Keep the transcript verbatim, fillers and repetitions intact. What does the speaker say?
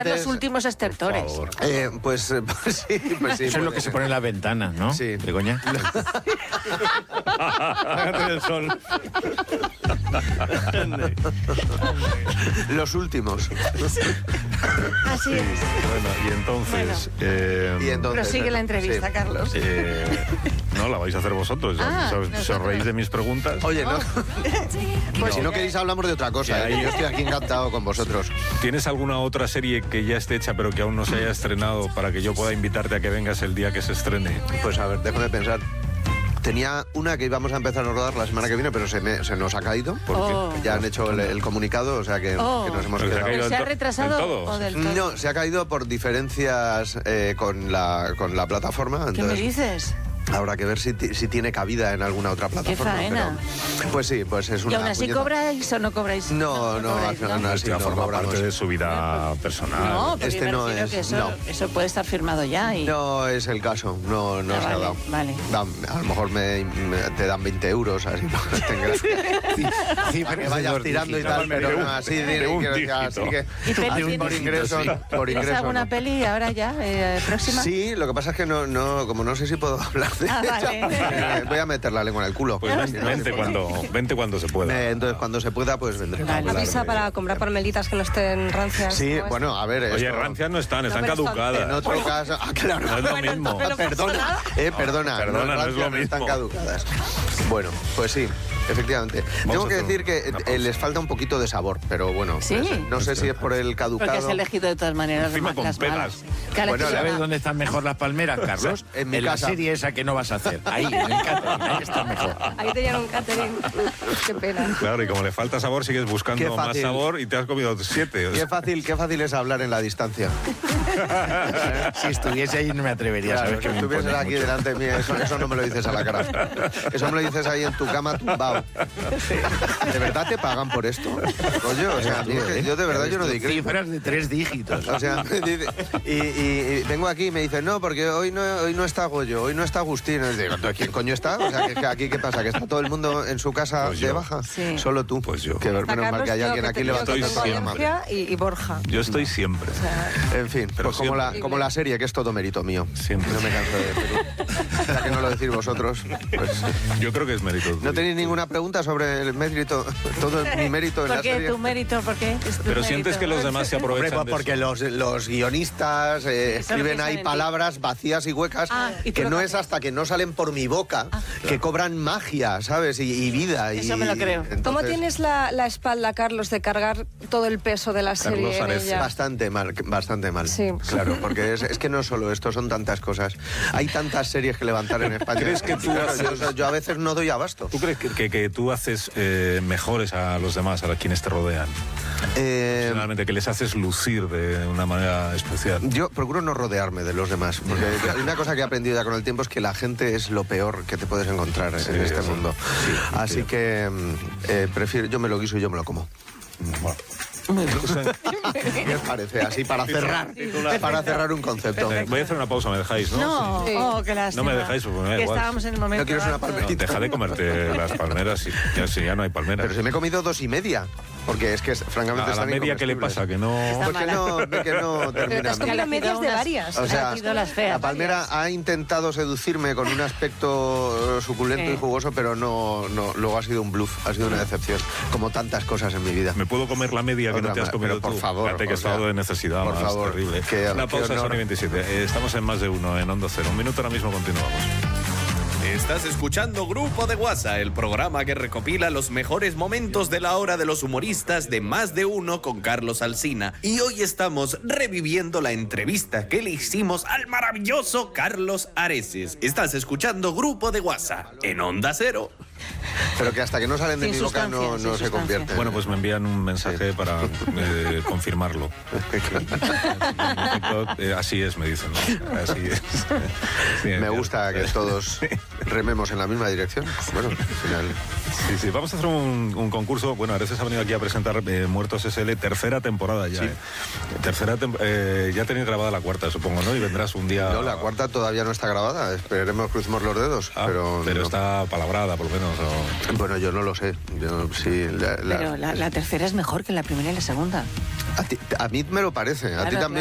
Los últimos estertores. Eh, pues, pues sí, pues sí. Eso es lo que se pone en las ventanas, ¿no? Sí. Begoña. Hágate el sol. Los últimos. Así es. Bueno, y entonces... Bueno. Eh, Y entonces, Prosigue la entrevista, sí. Carlos. eh, no, la vais a hacer vosotros. Ah, ¿Os, os nosotros. reís de mis preguntas? Oye, no. Pues si no ya- queréis hablamos de otra cosa. Que ¿eh? hay- Yo estoy aquí encantado con vosotros. ¿Tienes alguna otra serie que ya esté hecha pero que aún no se haya estrenado para que yo pueda invitarte a que vengas el día que se estrene? Pues a ver, déjame pensar. Tenía una que íbamos a empezar a rodar la semana que viene, pero se, me- se nos ha caído. Porque Oh. ya han hecho el, el comunicado, o sea que, Oh. que nos hemos Pero se ha quedado. caído ¿Pero se ha del to- retrasado del todo. o del todo? No, se ha caído por diferencias eh, con, la, con la plataforma. ¿Qué me Entonces, dices? habrá que ver si, ti- si tiene cabida en alguna otra plataforma. faena! pero- pues sí, pues es una ¿Y aún así puñeta. cobráis o no cobráis? No, no, cobráis, no, no, Esto sí, ya no forma cobramos. parte de su vida personal. No, pero Este yo me no refiero es, que eso, no. eso puede estar firmado ya. Y... No es el caso, no, no Ah, se vale, ha dado. vale. Da- a lo mejor me, me- te dan veinte euros, así no tengas Sí, para que vayas tirando y tal, pero no, así de, de un quiero decir, dígito. así que ¿Y peli así tienes? por ingreso, Sí. por ¿Tienes ingreso. alguna no. peli ahora ya, eh, próxima? Sí, lo que pasa es que no, no, como no sé si puedo hablar de Ah, ella, vale. eh, voy a meter la lengua en el culo. Pues ven- vente cuando, vente cuando se pueda. Eh, Entonces, cuando se pueda, pues vendré. Vale. Hablar Avisa de- para comprar palmelitas que no estén rancias. Sí, como bueno, a ver. Oye, esto- rancias no están, están pero están- caducadas. En otro caso. Ah, claro. No es lo Bueno, mismo. pero- Perdona, eh, perdona, perdona, no es rancias lo no están mismo. caducadas. Bueno, pues sí, efectivamente. Tengo a que hacer decir que una eh, pausa. les falta un poquito de sabor, pero bueno, ¿Sí? no sé, no sé si es por el Porque caducado. has elegido de todas maneras Encima las con las pelas. malas. Que a la Bueno, que se ¿Sabes va- dónde están mejor las palmeras, Carlos? En mi la casa. serie esa que no vas a hacer. Ahí, en el catering. Ahí está mejor. Ahí te llevan un catering. Qué pena. Claro, y como le falta sabor, sigues Qué buscando más fácil. sabor y te has comido siete. o Qué sea. fácil, qué fácil es hablar en la distancia. Si estuviese ahí no me atrevería, Claro, ¿sabes? que Que me estuvieses impone aquí mucho. delante de mí, eso, eso no me lo dices a la cara. Eso me lo dices ahí en tu cama tumbado. ¿De verdad te pagan por esto? Coño, o sea, a mí es que yo de verdad yo no digo. Cifras de tres dígitos. O sea, me dice- y, y- y vengo aquí y me dicen, no, porque hoy no, hoy no está Goyo, hoy no está Agustín. Y digo, ¿quién coño está? O sea, que, que aquí, ¿qué pasa? ¿Que está todo el mundo en su casa Pues de yo. baja? Sí. Solo tú. Pues yo. Que menos Está mal Carlos, que hay yo, alguien que aquí te- yo levantando que el tengo programa. Valencia y, y Borja. Yo estoy siempre. En fin, Pero pues como la, siempre. como la serie, que es todo mérito mío. Siempre. No me canso de decirlo. Ya que no lo decís vosotros, pues... Yo creo que es mérito. ¿No tuyo. tenéis ninguna pregunta sobre el mérito? Todo mi mérito en ¿Por la qué serie. tu mérito? ¿Por qué? Es tu Pero mérito. sientes que los demás se Hombre, aprovechan pues de porque eso. los, los guionistas eh, Eso no escriben piensan ahí en ti. palabras vacías y huecas Ah, ¿y tú que lo no que es haces? hasta que no salen por mi boca que cobran magia, ¿sabes? Y, y vida. Y, Eso me lo creo. entonces, ¿Cómo tienes la, la espalda, Carlos, de cargar todo el peso de la serie Carlos en Ares. ella? Bastante mal, bastante mal. Sí. Claro, porque es, es que no solo esto, son tantas cosas. Hay tantas series que levantar en España. ¿Crees que tú Claro, haces- yo, yo a veces no doy abasto. ¿Tú crees que, que- que tú haces eh, mejores a los demás, a quienes te rodean? Eh, Personalmente, que les haces lucir de una manera especial. Yo procuro no rodearme de los demás, porque hay una cosa que he aprendido ya con el tiempo es que la gente es lo peor que te puedes encontrar Sí, en este sí. mundo. Sí, Así sí. que mm, eh, prefiero, yo me lo guiso y yo me lo como. Bueno. ¿Qué os parece? Así para cerrar, para cerrar un concepto. Eh, voy a hacer una pausa, ¿me dejáis? No, No, Sí. oh, qué lástima. No me dejáis, porque me da Que igual. estábamos en el momento. ¿No quieres una alto. No, palmerita? deja de comerte las palmeras y ya, si ya no hay palmeras. Pero si me he comido dos y media, porque es que francamente a la están media, ¿qué le pasa? incomestibles. Que no... Pues que no, que no Pero te termina. has Que comido le ha medias quitado de unas- varias. O sea, Ha quitado las feas. la palmera ha intentado seducirme con un aspecto eh, suculento Sí. y jugoso, pero no, no, luego ha sido un bluff, ha sido una decepción, como tantas cosas en mi vida. ¿Me puedo comer la media que Otra no te has más, comido pero por tú? favor, Fíjate que o sea, estado de necesidad por más favor, terrible. qué- Una qué pausa, honor. Sony veintisiete. Eh, Estamos en Más de Uno, en Onda Cero. Un minuto, ahora mismo continuamos. Estás escuchando Grupo de WhatsApp, el programa que recopila los mejores momentos de la hora de los humoristas de Más de Uno con Carlos Alsina. Y hoy estamos reviviendo la entrevista que le hicimos al maravilloso Carlos Areces. Estás escuchando Grupo de WhatsApp en Onda Cero. Pero que hasta que no salen de Sin mi boca no, sustancia, no sin se sustancia. convierten. Bueno, pues me envían un mensaje para eh, confirmarlo. En efecto, eh, así es, me dicen. Así es. Sí, me ya- gusta que todos rememos en la misma dirección. Bueno, al final... Sí, sí, vamos a hacer un, un concurso. Bueno, Areces ha venido aquí a presentar eh, Muertos S L, tercera temporada ya. Sí. eh. Tercera tem- eh, ya tenéis grabada la cuarta, supongo, ¿no? Y vendrás un día... No, la cuarta todavía no está grabada. Esperemos, crucemos los dedos. Ah, pero no. está palabrada, por lo menos. o- Bueno, yo no lo sé. Yo, sí, la, la- Pero la, la tercera es mejor que la primera y la segunda. A, ti- a mí me lo parece, a Claro, ti también.